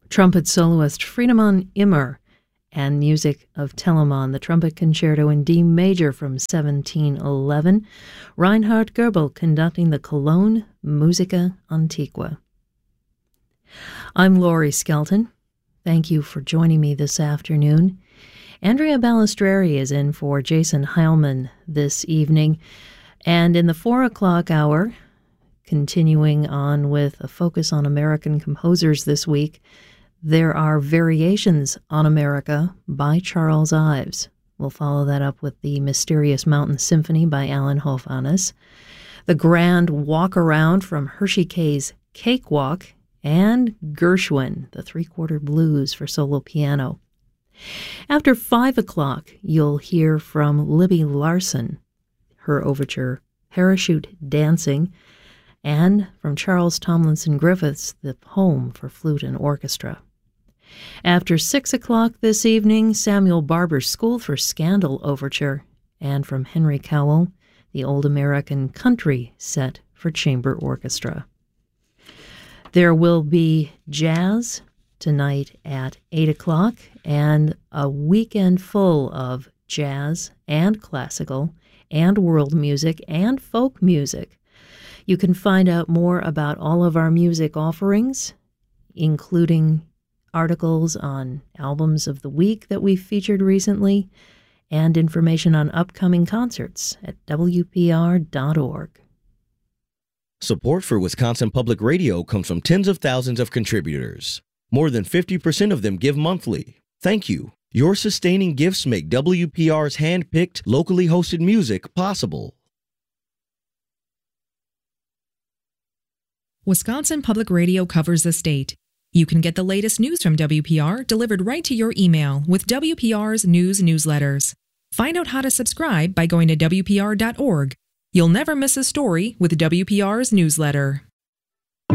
trumpet soloist Friedemann Immer, and music of Telemann, the Trumpet Concerto in D major from 1711, Reinhard Goebel conducting the Cologne Musica Antiqua. I'm Laurie Skelton. Thank you for joining me this afternoon. Andrea Balistreri is in for Jason Heilman this evening, and in the 4 o'clock hour, continuing on with a focus on American composers this week, there are Variations on America by Charles Ives. We'll follow that up with the Mysterious Mountain Symphony by Alan Hovhannes, the Grand Walk Around from Hershey K's Cakewalk, and Gershwin, the Three-Quarter Blues for solo piano. After 5 o'clock, you'll hear from Libby Larsen, her overture Parachute Dancing, and from Charles Tomlinson Griffiths, the poem for flute and orchestra. After 6 o'clock this evening, Samuel Barber's School for Scandal overture, and from Henry Cowell, the Old American Country set for chamber orchestra. There will be jazz tonight at 8 o'clock, and a weekend full of jazz and classical and world music and folk music. You can find out more about all of our music offerings, including articles on albums of the week that we've featured recently, and information on upcoming concerts at WPR.org. Support for Wisconsin Public Radio comes from tens of thousands of contributors. More than 50% of them give monthly. Thank you. Your sustaining gifts make WPR's hand-picked, locally hosted music possible. Wisconsin Public Radio covers the state. You can get the latest news from WPR delivered right to your email with WPR's news newsletters. Find out how to subscribe by going to WPR.org. You'll never miss a story with WPR's newsletter.